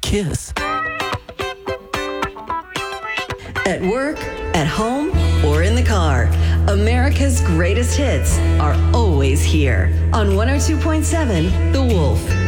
Kiss. At work, at home, or in the car, America's greatest hits are always here on 102.7 The Wolf.